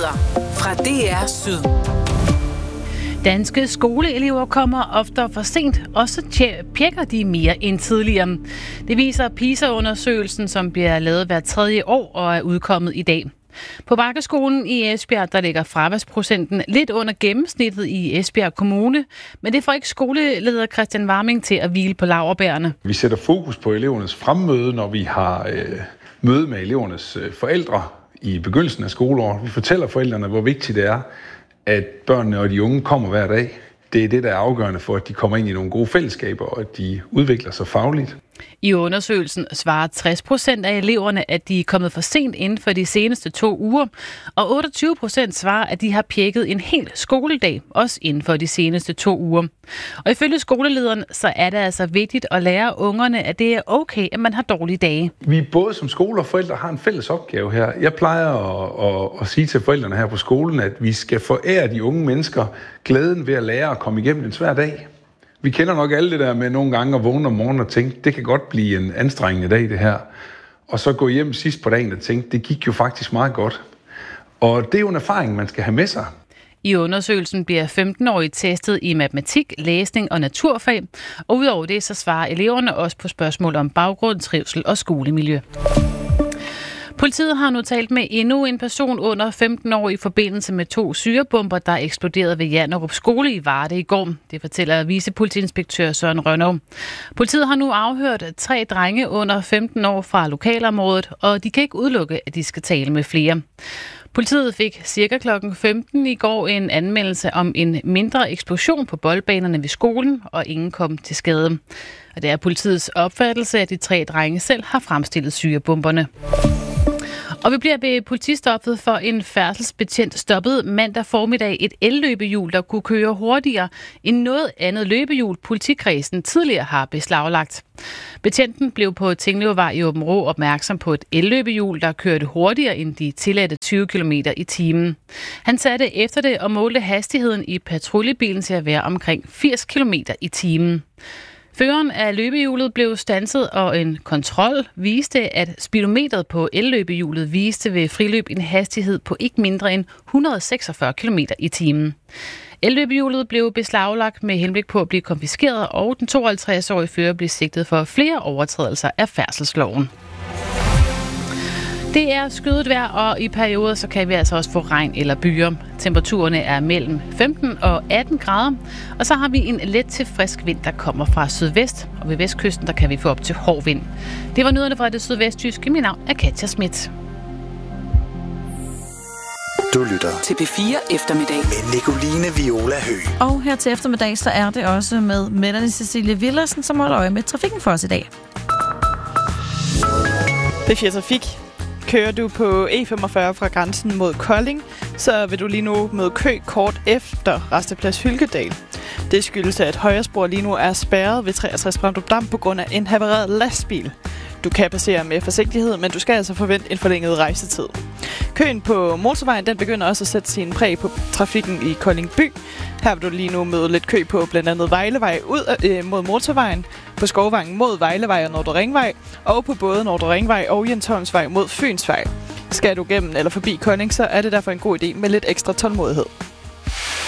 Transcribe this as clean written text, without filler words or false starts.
Nyheder fra DR Syd. Danske skoleelever kommer oftere for sent, og så pjekker de mere end tidligere. Det viser PISA-undersøgelsen, som bliver lavet hver 3. år og er udkommet i dag. På Bakkeskolen i Esbjerg, der ligger fraværsprocenten lidt under gennemsnittet i Esbjerg Kommune, men det får ikke skoleleder Christian Warming til at hvile på laurbærrene. Vi sætter fokus på elevernes fremmøde, når vi har møde med elevernes forældre i begyndelsen af skoleåret. Vi fortæller forældrene, hvor vigtigt det er, at børnene og de unge kommer hver dag. Det er det, der er afgørende for, at de kommer ind i nogle gode fællesskaber, og at de udvikler sig fagligt. I undersøgelsen svarer 60% af eleverne, at de er kommet for sent inden for de seneste 2 uger, og 28% svarer, at de har pjekket en hel skoledag, også inden for de seneste 2 uger. Og ifølge skolelederen, så er det altså vigtigt at lære ungerne, at det er okay, at man har dårlige dage. Vi både som skole og forældre har en fælles opgave her. Jeg plejer at sige til forældrene her på skolen, at vi skal forære de unge mennesker glæden ved at lære at komme igennem en svær dag. Vi kender nok alle det der med nogle gange at vågne om morgenen og tænke, det kan godt blive en anstrengende dag det her. Og så gå hjem sidst på dagen og tænke, det gik jo faktisk meget godt. Og det er jo en erfaring, man skal have med sig. I undersøgelsen bliver 15-årige testet i matematik, læsning og naturfag. Og udover det, så svarer eleverne også på spørgsmål om baggrund, trivsel og skolemiljø. Politiet har nu talt med endnu en person under 15 år i forbindelse med 2 syrebomber, der eksploderede ved Janderup Skole i Varde i går. Det fortæller vicepolitiinspektør Søren Rønnow. Politiet har nu afhørt 3 drenge under 15 år fra lokalområdet, og de kan ikke udelukke, at de skal tale med flere. Politiet fik cirka klokken 15 i går en anmeldelse om en mindre eksplosion på boldbanerne ved skolen, og ingen kom til skade. Og det er politiets opfattelse, at de 3 drenge selv har fremstillet syrebomberne. Og vi bliver ved politistoppet for en færdselsbetjent stoppet mandag formiddag et elløbehjul, der kunne køre hurtigere end noget andet løbehjul, politikredsen tidligere har beslaglagt. Betjenten blev på Tinglevevej i Aabenraa opmærksom på et elløbehjul, der kørte hurtigere end de tilladte 20 km i timen. Han satte efter det og målte hastigheden i patruljebilen til at være omkring 80 km i timen. Føreren af løbehjulet blev standset, og en kontrol viste, at speedometeret på elløbehjulet viste ved friløb en hastighed på ikke mindre end 146 km i timen. Elløbehjulet blev beslaglagt med henblik på at blive konfiskeret, og den 52-årige fører blev sigtet for flere overtrædelser af færdselsloven. Det er skyet vejr, og i perioder så kan vi altså også få regn eller byer. Temperaturerne er mellem 15 og 18 grader, og så har vi en let til frisk vind, der kommer fra sydvest, og ved vestkysten der kan vi få op til hård vind. Det var nyhederne fra det sydvestjyske. Mit navn er Katja Schmidt. Du lytter til P4 Eftermiddag med Nicoline Viola Høgh. Og her til eftermiddag, så er det også med Melanie Cecilie Villersen, som holder øje med trafikken for os i dag. P4 Trafik. Kører du på E45 fra grænsen mod Kolding, så vil du lige nu møde kø kort efter Rasteplads Hylkedal. Det skyldes, at højre spor lige nu er spærret ved 63 Bramdrup Dam på grund af en havareret lastbil. Du kan passere med forsigtighed, men du skal altså forvente en forlænget rejsetid. Køen på motorvejen den begynder også at sætte sin præg på trafikken i Kolding by. Her vil du lige nu møde lidt kø på blandt andet Vejlevej ud mod motorvejen, på Skovvangen mod Vejlevej og Nordre Ringvej, og på både Nordre Ringvej og Jensholmsvej mod Fynsvej. Skal du gennem eller forbi Kolding, så er det derfor en god idé med lidt ekstra tålmodighed.